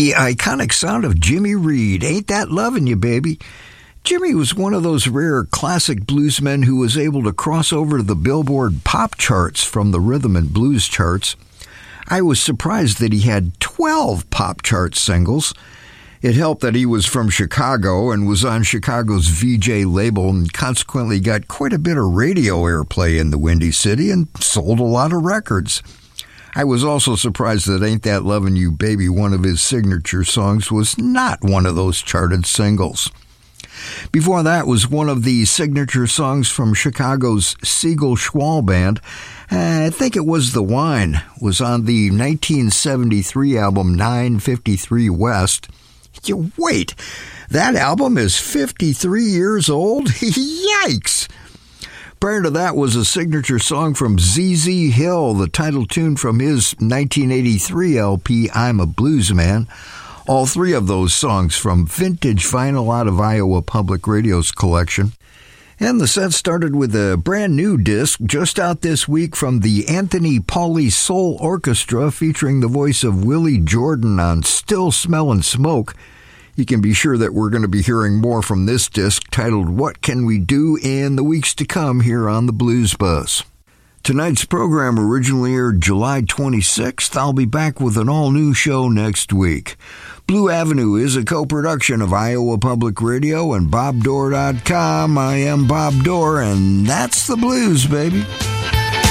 The iconic sound of Jimmy Reed, Ain't That Lovin' You, Baby. Jimmy was one of those rare classic bluesmen who was able to cross over to the Billboard pop charts from the rhythm and blues charts. I was surprised that he had 12 pop chart singles. It helped that he was from Chicago and was on Chicago's VJ label and consequently got quite a bit of radio airplay in the Windy City and sold a lot of records. I was also surprised that Ain't That Lovin' You, Baby, one of his signature songs, was not one of those charted singles. Before that was one of the signature songs from Chicago's Siegel Schwall Band. I think it was The Wine. It was on the 1973 album 953 West. Wait, that album is 53 years old? Yikes! Prior to that was a signature song from ZZ Hill, the title tune from his 1983 LP, I'm a Blues Man. All three of those songs from vintage vinyl out of Iowa Public Radio's collection. And the set started with a brand new disc just out this week from the Anthony Pauley Soul Orchestra featuring the voice of Willie Jordan on Still Smellin' Smoke. You can be sure that we're going to be hearing more from this disc titled What Can We Do in the weeks to come here on the Blues Buzz. Tonight's program originally aired July 26th. I'll be back with an all-new show next week. Blue Avenue is a co-production of Iowa Public Radio and BobDoor.com. I am Bob Dorr, and that's the blues, baby.